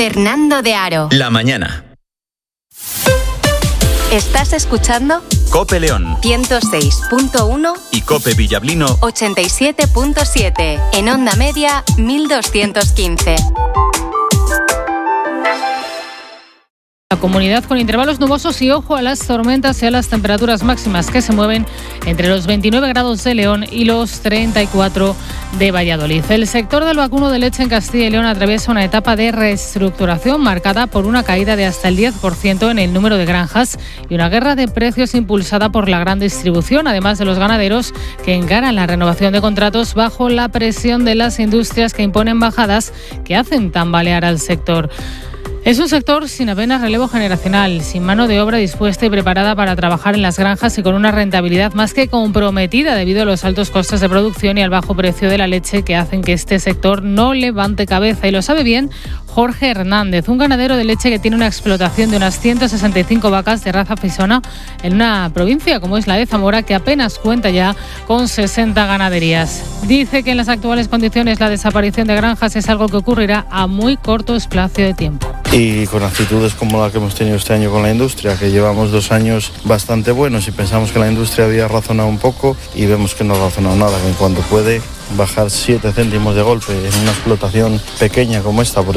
Fernando de Aro. La mañana. ¿Estás escuchando? COPE León 106.1 y COPE Villablino 87.7. En onda media 1215. La comunidad con intervalos nubosos y ojo a las tormentas y a las temperaturas máximas que se mueven entre los 29 grados de León y los 34 de Valladolid. El sector del vacuno de leche en Castilla y León atraviesa una etapa de reestructuración marcada por una caída de hasta el 10% en el número de granjas y una guerra de precios impulsada por la gran distribución, además de los ganaderos que encaran la renovación de contratos bajo la presión de las industrias que imponen bajadas que hacen tambalear al sector. Es un sector sin apenas relevo generacional, sin mano de obra dispuesta y preparada para trabajar en las granjas y con una rentabilidad más que comprometida debido a los altos costes de producción y al bajo precio de la leche que hacen que este sector no levante cabeza. Y lo sabe bien Jorge Hernández, un ganadero de leche que tiene una explotación de unas 165 vacas de raza frisona en una provincia como es la de Zamora, que apenas cuenta ya con 60 ganaderías. Dice que en las actuales condiciones la desaparición de granjas es algo que ocurrirá a muy corto espacio de tiempo. Y con actitudes como la que hemos tenido este año con la industria, que llevamos 2 años bastante buenos y pensamos que la industria había razonado un poco y vemos que no ha razonado nada, que cuando puede bajar 7 céntimos de golpe en una explotación pequeña como esta,